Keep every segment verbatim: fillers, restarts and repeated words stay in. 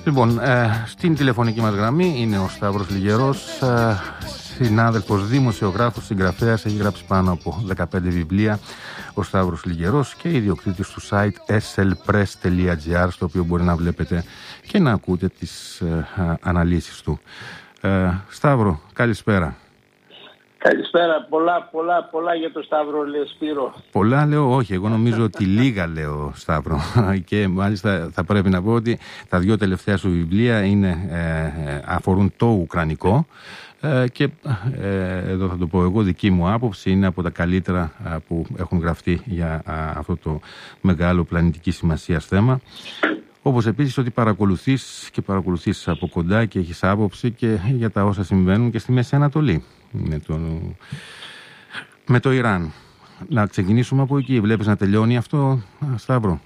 Λοιπόν, ε, στην τηλεφωνική μας γραμμή είναι ο Σταύρος Λιγερός, ε, συνάδελφος, δημοσιογράφος, συγγραφέας, έχει γράψει πάνω από δεκαπέντε βιβλία ο Σταύρος Λιγερός και ιδιοκτήτης του site ες ελ press τελεία τζι άρ, στο οποίο μπορεί να βλέπετε και να ακούτε τις ε, αναλύσεις του. Ε, Σταύρο, καλησπέρα. Καλησπέρα. Πολλά, πολλά, πολλά για το Σταύρο, λέει Σπύρο. Πολλά λέω, όχι. Εγώ νομίζω ότι λίγα λέω, Σταύρο. Και μάλιστα θα πρέπει να πω ότι τα δύο τελευταία σου βιβλία είναι, ε, αφορούν το ουκρανικό. Ε, και ε, εδώ θα το πω εγώ, δική μου άποψη, είναι από τα καλύτερα ε, που έχουν γραφτεί για ε, αυτό το μεγάλο πλανητική σημασία θέμα. Όπως επίσης ότι παρακολουθείς και παρακολουθείς από κοντά και έχεις άποψη και για τα όσα συμβαίνουν και στη Μέση Ανατολή με το, με το Ιράν. Να ξεκινήσουμε από εκεί. Βλέπεις να τελειώνει αυτό, Σταύρο?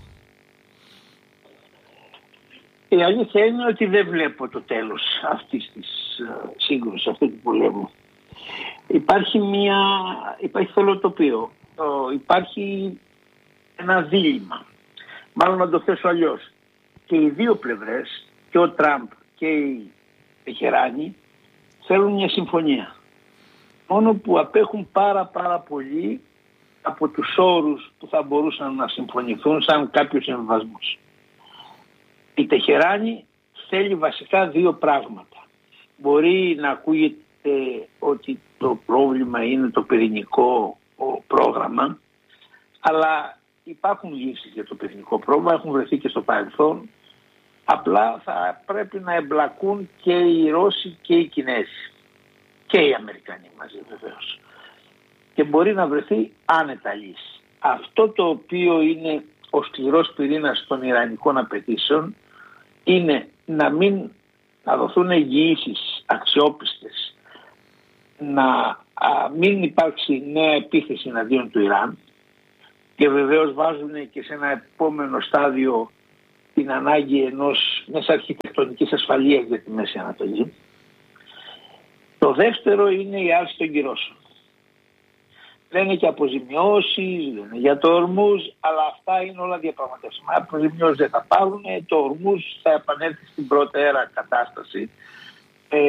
Η αλήθεια είναι ότι δεν βλέπω το τέλος αυτής της uh, σύγκρουσης, αυτού του πολέμου. Υπάρχει μια, υπάρχει θολοτοπίο, uh, υπάρχει ένα δίλημμα. Μάλλον να το θέσω αλλιώς. Και οι δύο πλευρές, και ο Τραμπ και οι Τεχεράνοι, θέλουν μια συμφωνία. Μόνο που απέχουν πάρα πάρα πολύ από τους όρους που θα μπορούσαν να συμφωνηθούν σαν κάποιος συμβασμός. Η Τεχεράνη θέλει βασικά δύο πράγματα. Μπορεί να ακούγεται ότι το πρόβλημα είναι το πυρηνικό πρόγραμμα, αλλά υπάρχουν λύσεις για το πυρηνικό πρόβλημα, έχουν βρεθεί και στο παρελθόν. Απλά θα πρέπει να εμπλακούν και οι Ρώσοι και οι Κινέζοι και οι Αμερικανοί μαζί βεβαίως. Και μπορεί να βρεθεί άνετα λύση. Αυτό το οποίο είναι ο σκληρός πυρήνας των ιρανικών απαιτήσεων είναι να μην να δοθούν εγγυήσεις αξιόπιστες, να α, μην υπάρξει νέα επίθεση εναντίον του Ιράν, και βεβαίως βάζουν και σε ένα επόμενο στάδιο την ανάγκη ενός, μιας αρχιτεκτονικής ασφαλείας για τη Μέση Ανατολή. Το δεύτερο είναι η άρση των κυρώσεων. Λένε και αποζημιώσεις, λένε για το Ορμούζ, αλλά αυτά είναι όλα διαπραγματεύσιμα. Αποζημιώσεις δεν θα πάρουν, το Ορμούζ θα επανέλθει στην πρώτερα κατάσταση ε,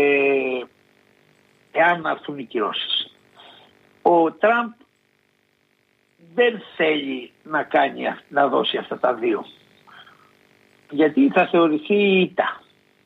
εάν έρθουν οι κυρώσεις. Ο Τραμπ δεν θέλει να, κάνει, να δώσει αυτά τα δύο, γιατί θα θεωρηθεί ήττα.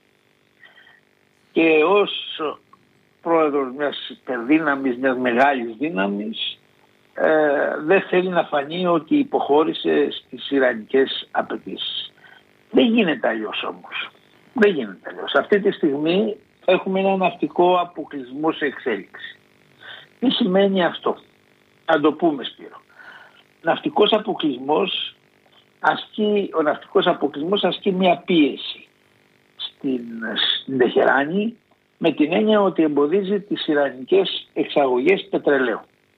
Και ως πρόεδρος μιας υπερδύναμης, μιας μεγάλης δύναμης, ε, δεν θέλει να φανεί ότι υποχώρησε στις ιρανικές απαιτήσεις. Δεν γίνεται αλλιώς όμως. Δεν γίνεται αλλιώς. Αυτή τη στιγμή έχουμε ένα ναυτικό αποκλεισμό σε εξέλιξη. Τι σημαίνει αυτό? Να το πούμε, Σπύρο. Ναυτικός αποκλεισμός ασκεί, ο ναυτικός αποκλεισμός ασκεί μια πίεση στην, στην Τεχεράνη, με την έννοια ότι εμποδίζει τις ιρανικές εξαγωγές πετρελαίου.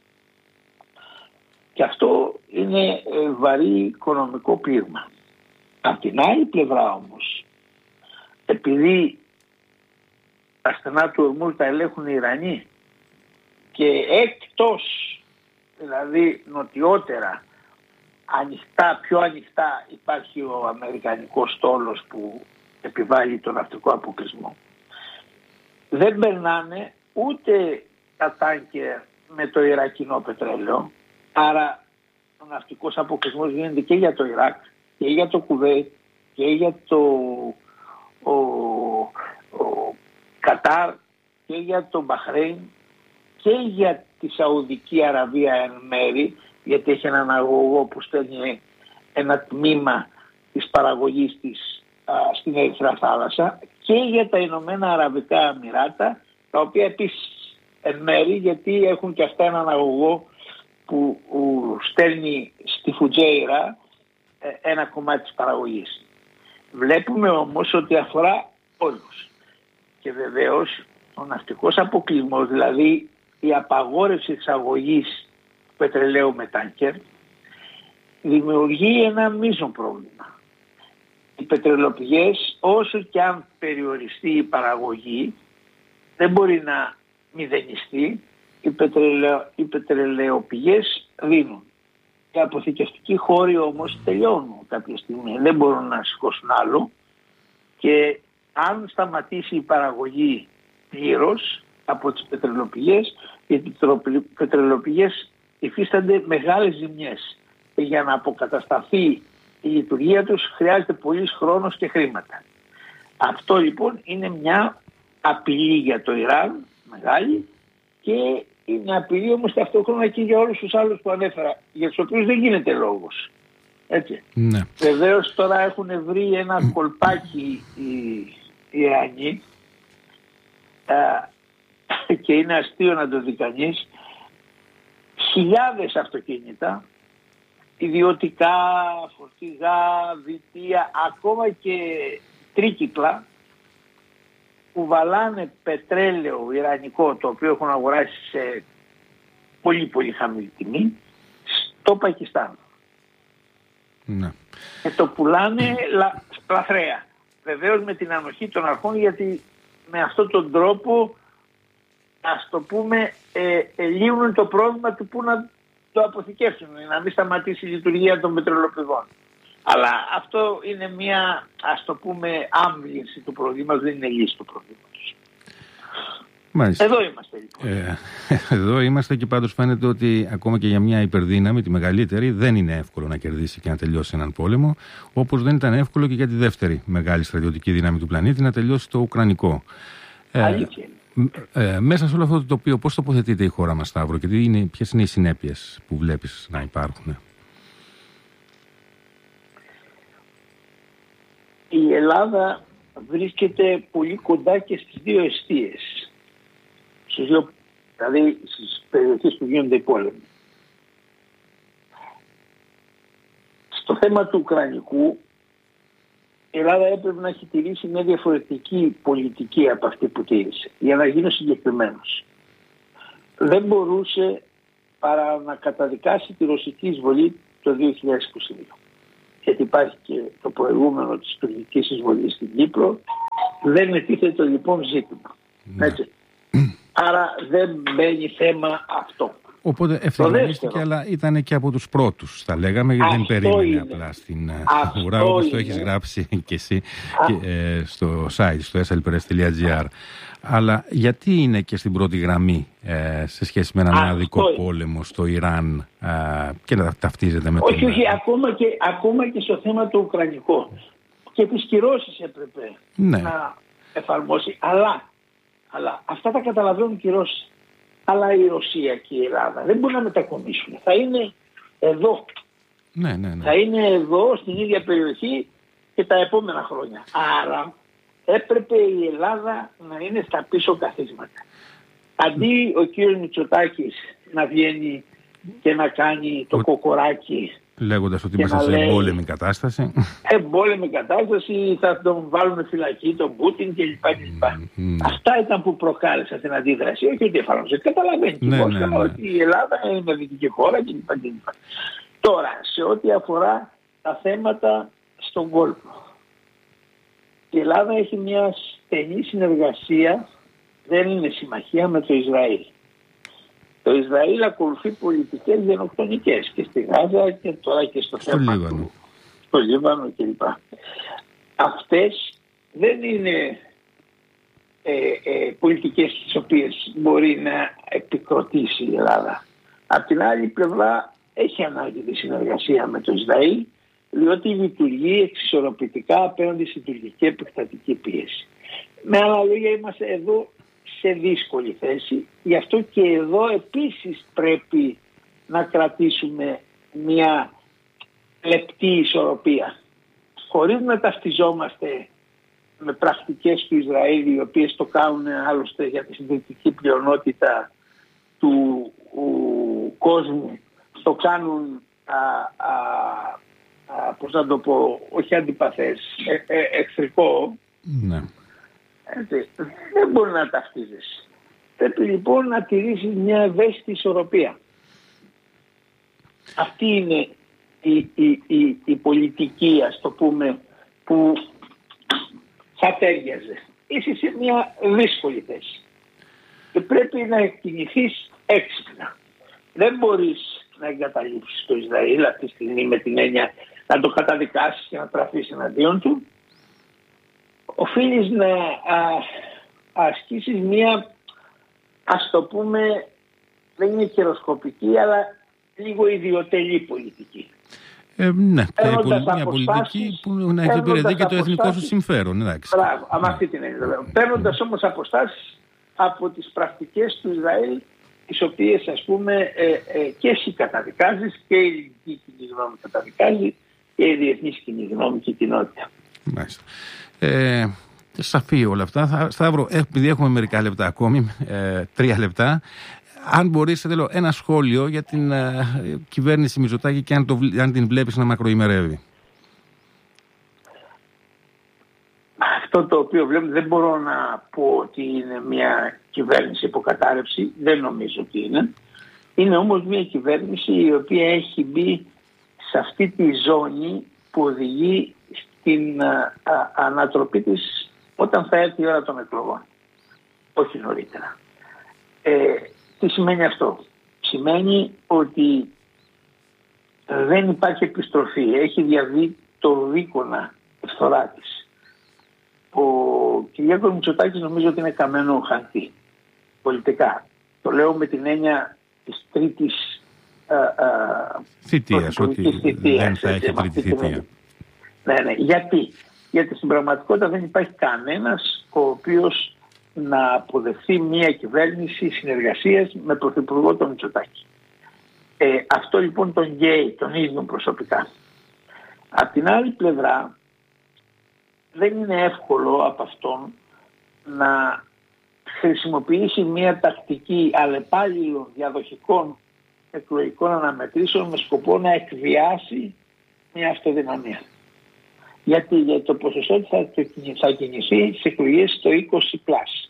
Και αυτό είναι βαρύ οικονομικό πλήγμα. Από την άλλη πλευρά όμως, επειδή τα στενά του Ορμούζ τα ελέγχουν οι Ιρανοί και εκτός, δηλαδή νοτιότερα, ανοιχτά, πιο ανοιχτά υπάρχει ο αμερικανικός στόλος που επιβάλλει τον ναυτικό αποκλεισμό, δεν περνάνε ούτε τα τάνκερ με το ιρακινό πετρέλαιο, άρα ο ναυτικός αποκλεισμός γίνεται και για το Ιράκ και για το Κουβέιτ και για το ο, ο, Κατάρ και για το Μπαχρέιν και για τη Σαουδική Αραβία εν μέρη, γιατί έχει έναν αγωγό που στέλνει ένα τμήμα της παραγωγής της α, στην Ερυθρά Θάλασσα, και για τα Ηνωμένα Αραβικά Εμιράτα, τα οποία επίσης εν μέρη, γιατί έχουν και αυτά έναν αγωγό που ου, στέλνει στη Φουτζέιρα ε, ένα κομμάτι της παραγωγής. Βλέπουμε όμως ότι αφορά όλους. Και βεβαίως ο ναυτικός αποκλεισμός, δηλαδή η απαγόρευση εξαγωγής πετρελαίου με τάνκερ, δημιουργεί ένα μείζον πρόβλημα. Οι πετρελαιοπηγές, όσο και αν περιοριστεί η παραγωγή, δεν μπορεί να μηδενιστεί. Οι, πετρελαιο, οι πετρελαιοπηγές δίνουν. Οι αποθηκευτικοί χώροι όμως τελειώνουν κάποια στιγμή. Δεν μπορούν να σηκώσουν άλλο και αν σταματήσει η παραγωγή πλήρως από τις πετρελαιοπηγές, γιατί οι πετρελαιοπηγές υφίστανται μεγάλες ζημιές. Και για να αποκατασταθεί η λειτουργία τους χρειάζεται πολύς χρόνος και χρήματα. Αυτό λοιπόν είναι μια απειλή για το Ιράν, μεγάλη, και είναι απειλή όμως ταυτόχρονα και για όλους τους άλλους που ανέφερα, για τους οποίους δεν γίνεται λόγος. Έτσι. Ναι. Βεβαίως τώρα έχουν βρει ένα κολπάκι οι, οι Ιρανοί, και είναι αστείο να το δει κανείς, χιλιάδες αυτοκίνητα, ιδιωτικά, φορτηγά, βιτία, ακόμα και τρίκυκλα, που βαλάνε πετρέλαιο ιρανικό, το οποίο έχουν αγοράσει σε πολύ πολύ χαμηλή τιμή, στο Πακιστάν. Ναι. Και το πουλάνε λα, λαθρέα. Βεβαίως με την ανοχή των αρχών, γιατί με αυτόν τον τρόπο, ας το πούμε, ε, ε, λύνουν το πρόβλημα του που να το αποθηκεύσουν, να μην σταματήσει η λειτουργία των πετρελαιοπηγών. Αλλά αυτό είναι μια, ας το πούμε, άμβλυνση του προβλήματος, δεν είναι λύση του προβλήματος. Μάλιστα. Εδώ είμαστε λοιπόν. Ε, εδώ είμαστε και πάντως φαίνεται ότι ακόμα και για μια υπερδύναμη, τη μεγαλύτερη, δεν είναι εύκολο να κερδίσει και να τελειώσει έναν πόλεμο, όπως δεν ήταν εύκολο και για τη δεύτερη μεγάλη στρατιωτική δύναμη του πλανήτη να τελειώσει το Ουκρανικό. Ε, ε, μέσα σε όλο αυτό το τοπίο, πώς τοποθετείται η χώρα μας, Σταύρο, και είναι, ποιες είναι οι συνέπειες που βλέπεις να υπάρχουν? Η Ελλάδα βρίσκεται πολύ κοντά και στις δύο εστίες, στις δύο, δηλαδή στις περιοχές που γίνονται οι πόλεμοι. Στο θέμα του Ουκρανικού, η Ελλάδα έπρεπε να έχει τηρήσει μια διαφορετική πολιτική από αυτή που τήρησε, για να γίνω συγκεκριμένος. Δεν μπορούσε παρά να καταδικάσει τη ρωσική εισβολή το δύο χιλιάδες είκοσι δύο. Γιατί υπάρχει και το προηγούμενο της τουρκικής εισβολής στην Κύπρο, δεν ετίθεται λοιπόν ζήτημα. Ναι. Έτσι. Άρα δεν μπαίνει θέμα αυτό. Οπότε ευθυγραμμίστηκε, αλλά ήταν και από τους πρώτους, θα λέγαμε, γιατί δεν περίμενε είναι. απλά στην αυτό ουρά, όπως το έχεις γράψει και εσύ και, ε, στο site, στο ες ελ πρες τελεία τζι άρ. Αλλά γιατί είναι και στην πρώτη γραμμή ε, σε σχέση με έναν άδικο πόλεμο στο Ιράν ε, και να ταυτίζεται με το... Όχι, όχι, ακόμα και, ακόμα και στο θέμα το Ουκρανικό. Και τις κυρώσεις έπρεπε ναι. να εφαρμόσει. Αλλά, αλλά αυτά τα καταλαβαίνουν κυρώσεις. Αλλά η Ρωσία και η Ελλάδα δεν μπορούν να μετακομίσουν. Θα είναι εδώ. Ναι, ναι, ναι. Θα είναι εδώ στην ίδια περιοχή και τα επόμενα χρόνια. Άρα έπρεπε η Ελλάδα να είναι στα πίσω καθίσματα. Αντί ο κύριος Μητσοτάκης να βγαίνει και να κάνει το ο... κοκοράκι, λέγοντας ότι είμαστε σε εμπόλεμη κατάσταση. Εμπόλεμη κατάσταση, θα τον βάλουν φυλακή τον Πούτιν κλπ. Mm. Αυτά ήταν που προκάλεσαν την αντίδραση. Όχι ότι εφαρμόζεται. Καταλαβαίνει ναι, ναι, ναι. ότι η Ελλάδα είναι δυτική χώρα κλπ. Τώρα, σε ό,τι αφορά τα θέματα στον κόλπο, η Ελλάδα έχει μια στενή συνεργασία, δεν είναι συμμαχία, με το Ισραήλ. Το Ισραήλ ακολουθεί πολιτικές γενοκτονικές και στη Γάζα και τώρα και στο, στο θέμα Λίβανο. του, στο Λίβανο κλπ. Αυτές δεν είναι ε, ε, πολιτικές τις οποίες μπορεί να επικροτήσει η Ελλάδα. Απ' την άλλη πλευρά έχει ανάγκη τη συνεργασία με το Ισραήλ, διότι λειτουργεί εξισορροπητικά απέναντι στην τουρκική επεκτατική πίεση. Με άλλα λόγια, είμαστε εδώ σε δύσκολη θέση, γι' αυτό και εδώ επίσης πρέπει να κρατήσουμε μια λεπτή ισορροπία, χωρίς να ταυτιζόμαστε με πρακτικές του Ισραήλ, οι οποίες το κάνουν άλλωστε για τη συντηρητική πλειονότητα του ου, κόσμου, το κάνουν α, α, α, πώς να το πω, όχι αντιπαθές, ε, ε, εχθρικό. Ναι. Έτσι, δεν μπορεί να ταυτίζεσαι. Πρέπει λοιπόν να τηρήσει μια ευαίσθητη ισορροπία. Αυτή είναι η, η, η, η πολιτική, ας το πούμε, που θα τέριαζε. Είσαι σε μια δύσκολη θέση και πρέπει να κινηθείς έξυπνα. Δεν μπορείς να εγκαταλείψεις το Ισραήλ αυτή τη στιγμή με την έννοια να το καταδικάσεις και να τραφείς εναντίον του. οφείλεις να α, ασκήσεις μία, ας το πούμε, δεν είναι καιροσκοπική, αλλά λίγο ιδιωτελή πολιτική. Ε, ναι, μια πολιτική που να εξυπηρετεί και το εθνικό σου συμφέρον. Εντάξει. Μπράβο, με αυτή την έννοια. Παίρνοντας όμως αποστάσεις από τις πρακτικές του Ισραήλ, τις οποίες, ας πούμε, ε, ε, και εσύ καταδικάζεις και η ελληνική κοινή γνώμη καταδικάζει και η διεθνής κοινή γνώμη και η κοινότητα. Μάλιστα. Ε, σαφή όλα αυτά. Σταύρο, επειδή έχουμε μερικά λεπτά ακόμη, ε, τρία λεπτά, αν μπορείς, θέλω ένα σχόλιο για την ε, κυβέρνηση Μητσοτάκη και αν, το, αν την βλέπεις να μακροημερεύει. Αυτό το οποίο βλέπουμε, δεν μπορώ να πω ότι είναι μια κυβέρνηση υποκατάρρευση, δεν νομίζω ότι είναι. Είναι όμως μια κυβέρνηση η οποία έχει μπει σε αυτή τη ζώνη που οδηγεί στην α, α, ανατροπή της όταν θα έρθει η ώρα των εκλογών, όχι νωρίτερα. Ε, τι σημαίνει αυτό? Σημαίνει ότι δεν υπάρχει επιστροφή, έχει διαβεί το Ρούμπικονα φθορά της. Ο Κυριάκος Μητσοτάκης νομίζω ότι είναι καμένο χαρτί πολιτικά. Το λέω με την έννοια της τρίτης θητείας, ότι θητείας, δεν θα έχει τρίτη θητεία. Ναι, ναι. Γιατί? Γιατί στην πραγματικότητα δεν υπάρχει κανένας ο οποίος να αποδεχθεί μια κυβέρνηση συνεργασίας με πρωθυπουργό τον Μητσοτάκη. Ε, αυτό λοιπόν τον γκέι, τον ίδιο προσωπικά. Απ' την άλλη πλευρά δεν είναι εύκολο από αυτόν να χρησιμοποιήσει μια τακτική αλλεπάλληλων διαδοχικών εκλογικών αναμετρήσεων με σκοπό να εκβιάσει μια αυτοδυναμία. Γιατί, γιατί το ποσοστό θα, θα κινηθεί σε εκλογές στο είκοσι πλας.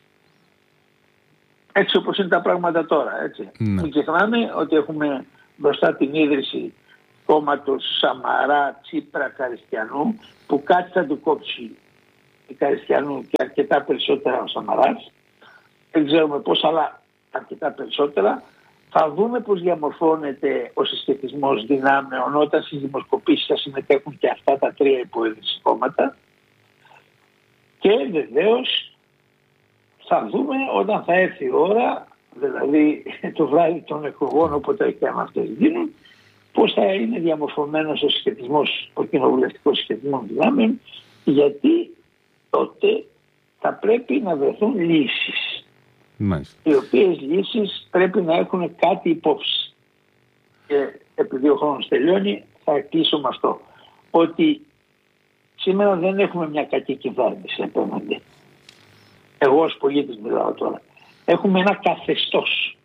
Έτσι όπως είναι τα πράγματα τώρα. Έτσι. Ναι. Μην ξεχνάμε ότι έχουμε μπροστά την ίδρυση κόμματος Σαμαρά, Τσίπρα, Καριστιανού, που κάτι θα του κόψει η Καριστιανού και αρκετά περισσότερα ο Σαμαράς. Δεν ξέρουμε πώς, αλλά αρκετά περισσότερα. Θα δούμε πώς διαμορφώνεται ο συσχετισμός δυνάμεων όταν στις δημοσκοπήσεις θα συμμετέχουν και αυτά τα τρία υποέδρυση κόμματα. Και βεβαίως θα δούμε όταν θα έρθει η ώρα, δηλαδή το βράδυ των εκλογών, όποτε και αν αυτές γίνουν, πώς θα είναι διαμορφωμένος ο συσχετισμός, ο κοινοβουλευτικός συσχετισμός δυνάμεων, γιατί τότε θα πρέπει να βρεθούν λύσεις. Μάλιστα. Οι οποίες λύσεις πρέπει να έχουν κάτι υπόψη. Και επειδή ο χρόνος τελειώνει, θα κλείσω με αυτό. Ότι σήμερα δεν έχουμε μια κακή κυβέρνηση απέναντι. Εγώ ως πολίτης μιλάω τώρα. Έχουμε ένα καθεστώς.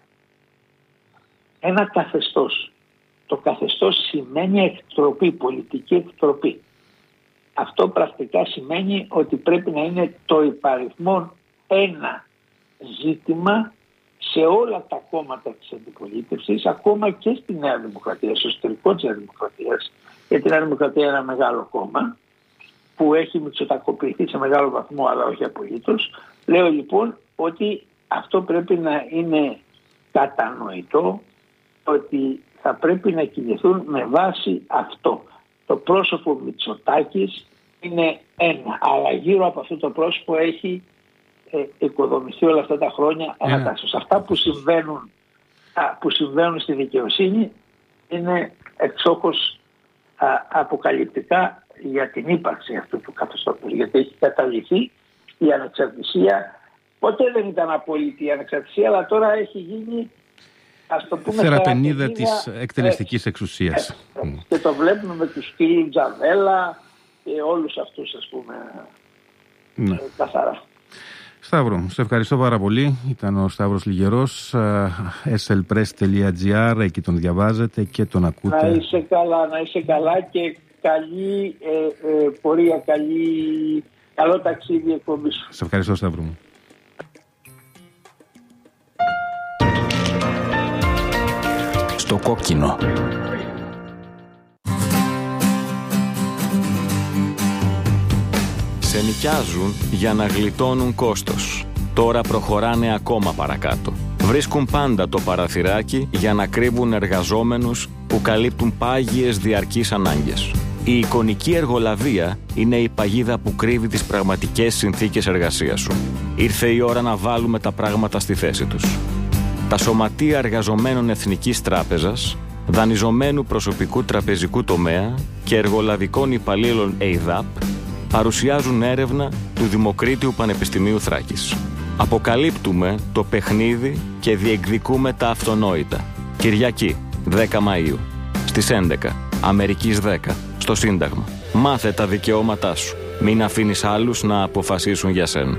Ένα καθεστώς. Το καθεστώς σημαίνει εκτροπή, πολιτική εκτροπή. Αυτό πρακτικά σημαίνει ότι πρέπει να είναι το υπαριθμόν ένα ζήτημα σε όλα τα κόμματα της αντιπολίτευσης, ακόμα και στη Νέα Δημοκρατία, στο εσωτερικό της Νέας Δημοκρατίας. Γιατί η Νέα Δημοκρατία είναι ένα μεγάλο κόμμα που έχει μητσοτακοποιηθεί σε μεγάλο βαθμό, αλλά όχι απολύτως. Λέω λοιπόν ότι αυτό πρέπει να είναι κατανοητό, ότι θα πρέπει να κινηθούν με βάση αυτό. Το πρόσωπο Μητσοτάκης είναι ένα, αλλά γύρω από αυτό το πρόσωπο έχει ε, οικοδομηθεί όλα αυτά τα χρόνια ανατάσσεως. Αυτά που συμβαίνουν, α, που συμβαίνουν στη δικαιοσύνη είναι εξόχως α, αποκαλυπτικά για την ύπαρξη αυτού του καθεστώτος, γιατί έχει καταληφθεί η ανεξαρτησία. Ποτέ δεν ήταν απόλυτη η ανεξαρτησία, αλλά τώρα έχει γίνει, ας το πούμε, θεραπενίδα της εκτελεστικής εξουσίας. Ε, ε, και το βλέπουμε με τους κύριους Τζαβέλα και όλους αυτούς, ας πούμε, ναι. ε, καθαρά. Σταύρο, σε ευχαριστώ πάρα πολύ. Ήταν ο Σταύρος Λιγερός, ες ελ πρες τελεία τζι άρ, εκεί τον διαβάζετε και τον ακούτε. Να είσαι καλά, να είσαι καλά και καλή ε, ε, πορεία, καλή, καλό ταξίδι εκπομπή σου. Σε ευχαριστώ, Σταύρο μου. Στο κόκκινο. Σε νοικιάζουν για να γλιτώνουν κόστος. Τώρα προχωράνε ακόμα παρακάτω. Βρίσκουν πάντα το παραθυράκι για να κρύβουν εργαζόμενους που καλύπτουν πάγιες διαρκείς ανάγκες. Η εικονική εργολαβία είναι η παγίδα που κρύβει τις πραγματικές συνθήκες εργασίας σου. Ήρθε η ώρα να βάλουμε τα πράγματα στη θέση τους. Τα σωματεία εργαζομένων Εθνικής Τράπεζας, δανειζομένου προσωπικού τραπεζικού τομέα και εργολαβικών υπαλλήλων ΕΙΔΑΠ παρουσιάζουν έρευνα του Δημοκρίτιου Πανεπιστημίου Θράκης. Αποκαλύπτουμε το παιχνίδι και διεκδικούμε τα αυτονόητα. Κυριακή, δέκα Μαΐου, στις έντεκα, Αμερικής δέκα, στο Σύνταγμα. Μάθε τα δικαιώματά σου. Μην αφήνεις άλλους να αποφασίσουν για σένα.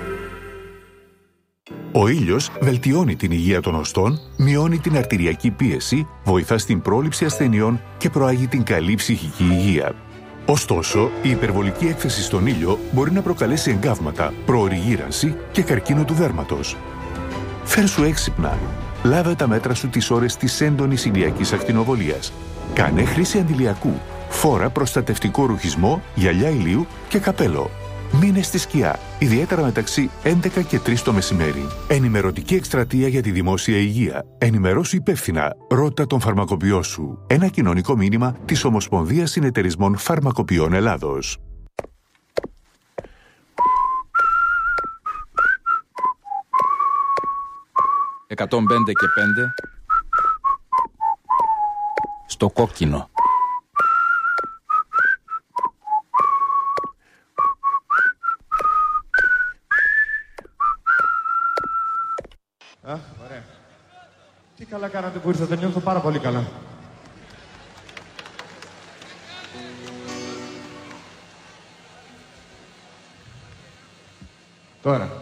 Ο ήλιος βελτιώνει την υγεία των οστών, μειώνει την αρτηριακή πίεση, βοηθά στην πρόληψη ασθενειών και προάγει την καλή ψυχική υγεία. Ωστόσο, η υπερβολική έκθεση στον ήλιο μπορεί να προκαλέσει εγκάβματα, προωρή γύρανση και καρκίνο του δέρματος. Φέρσου έξυπνα. Λάβε τα μέτρα σου τις ώρες της έντονης ηλιακής ακτινοβολίας. Κάνε χρήση αντιλιακού. Φόρα προστατευτικό ρουχισμό, γυαλιά ηλίου και καπέλο. Μείνε στη σκιά, ιδιαίτερα μεταξύ έντεκα και τρεις το μεσημέρι. Ενημερωτική εκστρατεία για τη δημόσια υγεία. Ενημερώσου υπεύθυνα. Ρώτα τον φαρμακοποιό σου. Ένα κοινωνικό μήνυμα της Ομοσπονδίας Συνεταιρισμών Φαρμακοποιών Ελλάδος. εκατόν πέντε και πέντε στο κόκκινο. Α, ωραία. Τι καλά κάνατε που ήρθατε, νιώθω πάρα πολύ καλά. Τώρα.